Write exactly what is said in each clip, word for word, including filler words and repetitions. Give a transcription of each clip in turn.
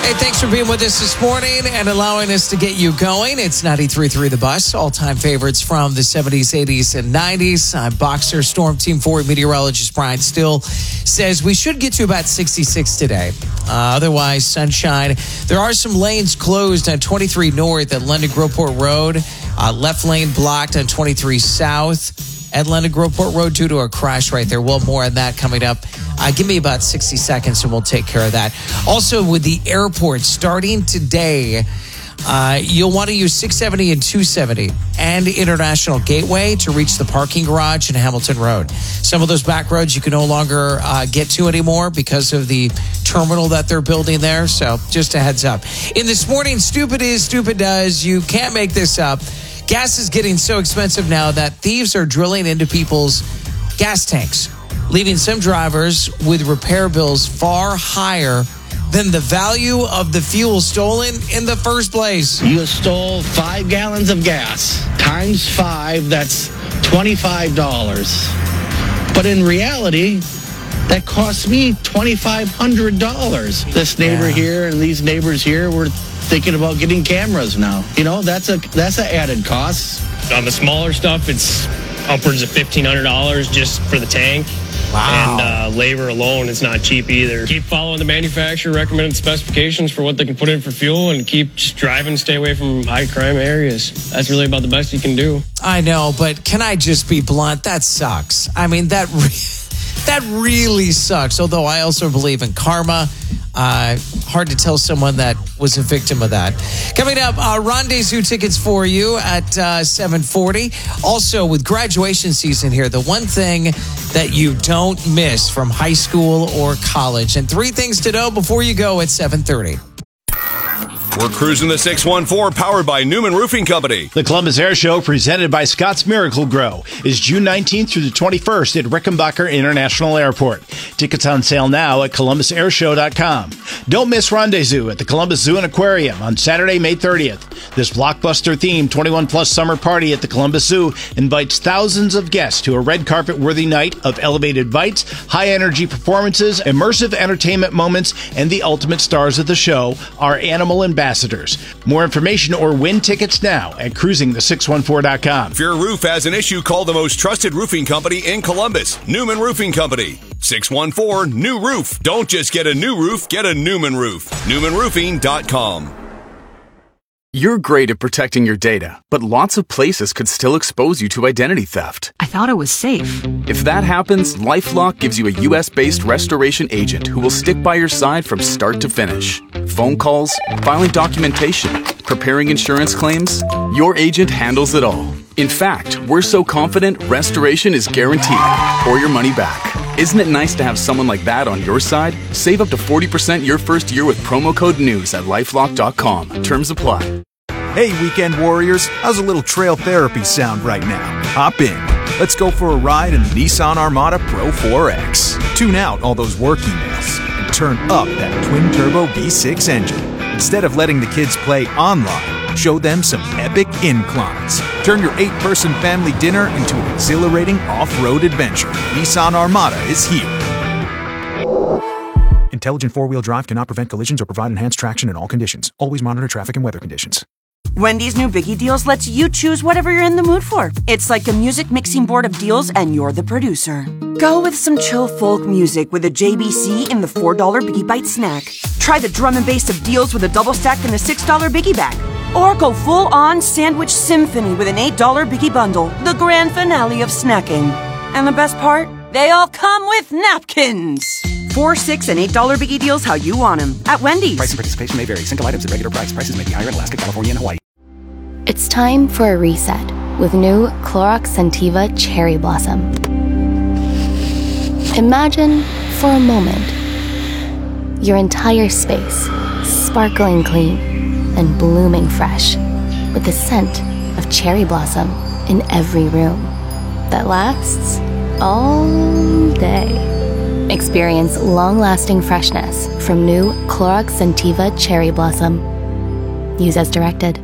Hey, thanks for being with us this morning and allowing us to get you going. It's ninety-three point three The Bus, all-time favorites from the seventies, eighties, and nineties. I'm Boxer Storm Team four meteorologist Brian Still says we should get to about sixty-six today. Uh, otherwise, sunshine. There are some lanes closed on twenty-three North at London Groveport Road. Uh, left lane blocked on twenty-three South at London Groveport Road due to a crash right there. Well, more on that coming up. Uh, give me about sixty seconds and we'll take care of that. Also, with the airport starting today, uh, you'll want to use six seventy and two seventy and International Gateway to reach the parking garage in Hamilton Road. Some of those back roads you can no longer uh, get to anymore because of the terminal that they're building there. So just a heads up. In this morning, stupid is, stupid does. You can't make this up. Gas is getting so expensive now that thieves are drilling into people's gas tanks, leaving some drivers with repair bills far higher than the value of the fuel stolen in the first place. You stole five gallons of gas. Times five, that's twenty-five dollars. But in reality, that cost me twenty-five hundred dollars. This neighbor Yeah. here and these neighbors here were thinking about getting cameras now. You know, that's a that's an added cost. On the smaller stuff, it's upwards of fifteen hundred dollars just for the tank. Wow. And uh, labor alone is not cheap either. Keep following the manufacturer recommended specifications for what they can put in for fuel and keep just driving, stay away from high crime areas. That's really about the best you can do. I know, but can I just be blunt? That sucks. I mean, that re- that really sucks. Although I also believe in karma. Uh, hard to tell someone that was a victim of that. Coming up, uh, rendezvous tickets for you at uh, seven forty. Also, with graduation season here, the one thing that you don't miss from high school or college. And three things to know before you go at seven thirty. We're cruising the six one four, powered by Newman Roofing Company. The Columbus Air Show, presented by Scott's Miracle Grow, is June nineteenth through the twenty-first at Rickenbacker International Airport. Tickets on sale now at columbus air show dot com. Don't miss Rendezvous at the Columbus Zoo and Aquarium on Saturday, May thirtieth. This blockbuster-themed twenty-one plus summer party at the Columbus Zoo invites thousands of guests to a red carpet-worthy night of elevated bites, high-energy performances, immersive entertainment moments, and the ultimate stars of the show, our animal ambassadors. More information or win tickets now at cruising the six one four dot com. If your roof has an issue, call the most trusted roofing company in Columbus, Newman Roofing Company. six one four, new roof. Don't just get a new roof, get a Newman roof. newman roofing dot com. You're great at protecting your data, but lots of places could still expose you to identity theft. I thought it was safe. If that happens, LifeLock gives you a U S-based restoration agent who will stick by your side from start to finish. Phone calls, filing documentation, preparing insurance claims, your agent handles it all. In fact, we're so confident restoration is guaranteed or your money back. Isn't it nice to have someone like that on your side? Save up to forty percent your first year with promo code NEWS at lifelock dot com. Terms apply. Hey, weekend warriors, how's a little trail therapy sound right now? Hop in. Let's go for a ride in the Nissan Armada Pro four X. Tune out all those work emails and turn up that twin-turbo V six engine. Instead of letting the kids play online, show them some epic inclines. Turn your eight-person family dinner into an exhilarating off-road adventure. Nissan Armada is here. Intelligent four-wheel drive cannot prevent collisions or provide enhanced traction in all conditions. Always monitor traffic and weather conditions. Wendy's new Biggie Deals lets you choose whatever you're in the mood for. It's like a music mixing board of deals, and you're the producer. Go with some chill folk music with a J B C in the four dollar Biggie Bite snack. Try the drum and bass of deals with a double stack in the six dollar Biggie Bag. Or go full-on sandwich symphony with an eight dollar Biggie Bundle, the grand finale of snacking. And the best part? They all come with napkins. Four, six, and eight dollar Biggie Deals how you want them at Wendy's. Price and participation may vary. Single items at regular price. Prices may be higher in Alaska, California, and Hawaii. It's time for a reset with new Clorox Scentiva Cherry Blossom. Imagine, for a moment, your entire space sparkling clean and blooming fresh with the scent of cherry blossom in every room that lasts all day. Experience long-lasting freshness from new Clorox Scentiva Cherry Blossom. Use as directed.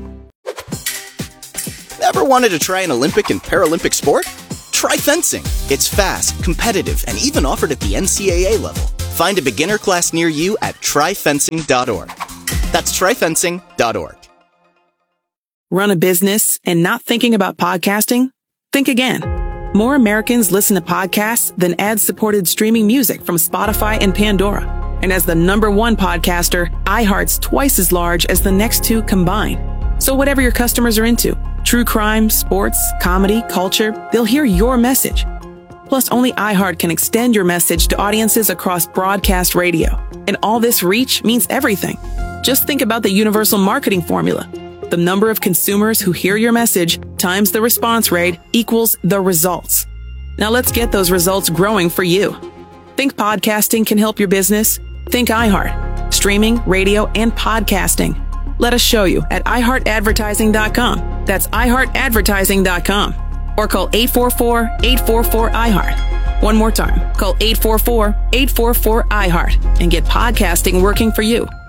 Ever wanted to try an Olympic and Paralympic sport? Try fencing. It's fast, competitive, and even offered at the N C double A level. Find a beginner class near you at try fencing dot org. That's try fencing dot org. Run a business and not thinking about podcasting? Think again. More Americans listen to podcasts than ad-supported streaming music from Spotify and Pandora. And as the number one podcaster, iHeart's twice as large as the next two combined. So whatever your customers are into, true crime, sports, comedy, culture, they'll hear your message. Plus, only iHeart can extend your message to audiences across broadcast radio. And all this reach means everything. Just think about the universal marketing formula. The number of consumers who hear your message times the response rate equals the results. Now let's get those results growing for you. Think podcasting can help your business? Think iHeart. Streaming, radio, and podcasting. Let us show you at i heart advertising dot com. That's i heart advertising dot com. Or call eight four four, eight four four, I heart. One more time. Call eight four four, eight four four, I heart and get podcasting working for you.